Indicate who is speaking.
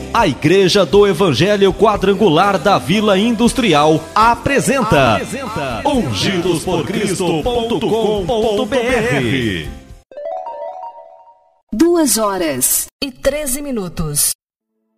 Speaker 1: A Igreja do Evangelho Quadrangular da Vila Industrial apresenta ungidosporcristo.com.br.
Speaker 2: 2h13.